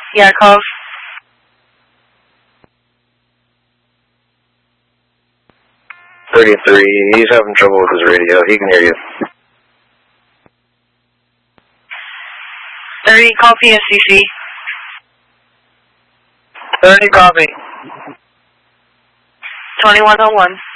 Yeah, call. He's having trouble with his radio. He can hear you. 30, call PSCC. 30, copy. 2101.